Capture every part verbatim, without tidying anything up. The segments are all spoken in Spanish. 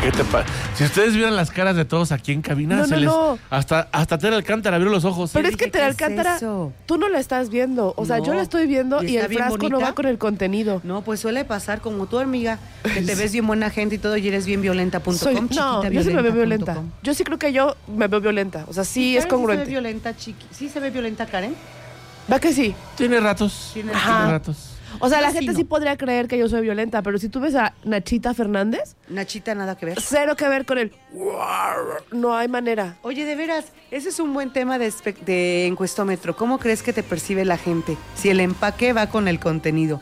¿Qué te pasa? Si ustedes vieran las caras de todos aquí en cabina, no, se no, les... no. Hasta, hasta Tere Alcántara abrió los ojos. Pero ¿Sí? es que Tere Alcántara, es tú no la estás viendo. O sea, No. yo la estoy viendo ¿Y y, está el bien frasco bonita? no va con el contenido. No, pues suele pasar como tú, amiga, que te ves bien buena gente y todo y eres bien violenta punto com. Soy, no, yo sí me veo violenta. punto com. Yo sí creo que yo me veo violenta. O sea, sí es Karen congruente. ¿Sí se ve violenta, chiqui? ¿Sí se ve violenta, Karen? Va que sí. Tiene ratos. Tiene- Tiene Ajá. ratos. O sea, la Yo sí gente no. sí podría creer que yo soy violenta, pero si tú ves a Nachita Fernández, Nachita, nada que ver. cero que ver con el... No hay manera. Oye, de veras, ese es un buen tema de, espe- de encuestómetro. ¿Cómo crees que te percibe la gente? Si el empaque va con el contenido.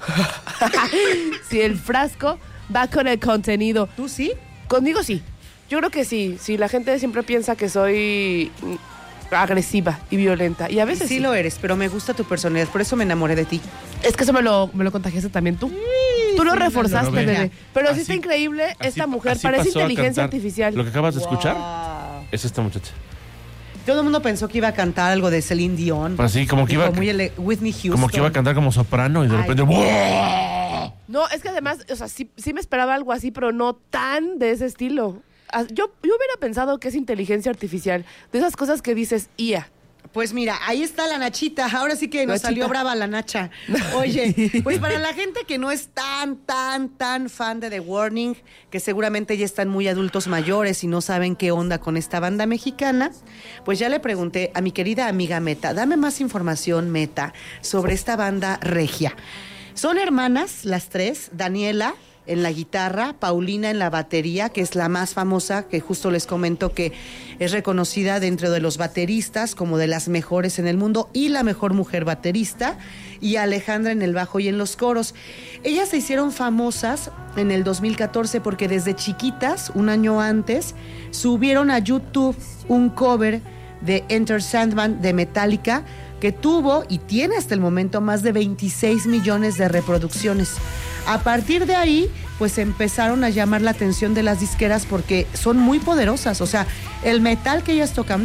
Si el frasco va con el contenido. ¿Tú sí? Conmigo sí. Yo creo que sí. Sí, la gente siempre piensa que soy mm, agresiva y violenta. Y a veces Sí sí. lo eres, pero me gusta tu personalidad, por eso me enamoré de ti. Es que eso me lo, me lo contagiaste también tú. Tú lo sí, reforzaste, no, no, bebé. Pero sí Así- está increíble así- esta mujer. así Parece pasó a inteligencia cantar. artificial. Lo que acabas de escuchar Wow. es esta muchacha. Todo el mundo pensó que iba a cantar algo de Celine Dion. Pues sí, como que Dijo, iba a- muy ele- Whitney Houston. Como que iba a cantar como soprano y de Ay. repente... ¡buah! No, es que además, o sea, sí, sí me esperaba algo así, pero no tan de ese estilo. Ah, Yo, yo hubiera pensado que es inteligencia artificial. De esas cosas que dices, I A. Pues mira, ahí está la Nachita. Ahora sí que nos Nachita. salió brava la Nacha. Oye, pues para la gente que no es tan, tan, tan fan de The Warning, que seguramente ya están muy adultos mayores y no saben qué onda con esta banda mexicana, pues ya le pregunté a mi querida amiga Meta, dame más información, Meta, sobre esta banda regia. Son hermanas las tres, Daniela en la guitarra, Paulina en la batería, que es la más famosa, que justo les comento que es reconocida dentro de los bateristas como de las mejores en el mundo y la mejor mujer baterista, y Alejandra en el bajo y en los coros. Ellas se hicieron famosas en el dos mil catorce porque desde chiquitas, un año antes, subieron a YouTube un cover de Enter Sandman de Metallica, que tuvo y tiene hasta el momento más de veintiséis millones de reproducciones. A partir de ahí, pues empezaron a llamar la atención de las disqueras porque son muy poderosas. O sea, el metal que ellas tocan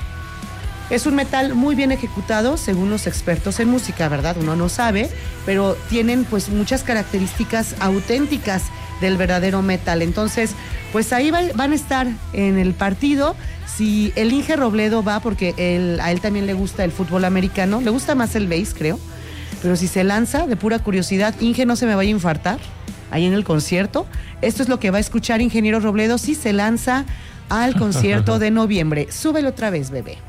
es un metal muy bien ejecutado, según los expertos en música, ¿verdad? Uno no sabe, pero tienen pues muchas características auténticas del verdadero metal. Entonces, pues ahí va- van a estar en el partido. Si el Inge Robledo va, porque él, a él también le gusta el fútbol americano, le gusta más el base, creo. Pero si se lanza, de pura curiosidad, Inge, no se me vaya a infartar ahí en el concierto. Esto es lo que va a escuchar Ingeniero Robledo si se lanza al concierto de noviembre. Súbelo otra vez, bebé.